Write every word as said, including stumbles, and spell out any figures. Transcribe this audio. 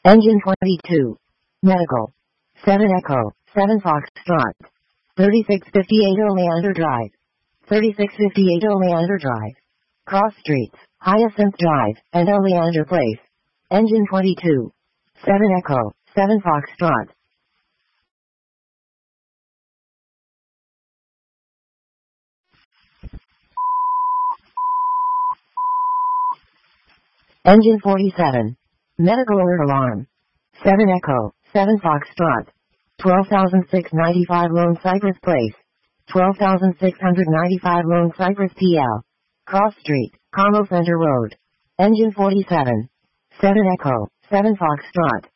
Engine twenty-two. Medical. seven Echo, seven Foxtrot. thirty-six fifty-eight Oleander Drive. thirty-six fifty-eight Oleander Drive. Cross Streets, Hyacinth Drive, and Oleander Place. Engine twenty-two. seven Echo, seven Foxtrot. Engine forty-seven. Medical alert alarm. seven Echo, seven Foxtrot. twelve thousand six hundred ninety-five Lone Cypress Place. twelve thousand six hundred ninety-five Lone Cypress P L. Cross Street, Carmel Center Road. Engine forty-seven. seven Echo, seven Foxtrot.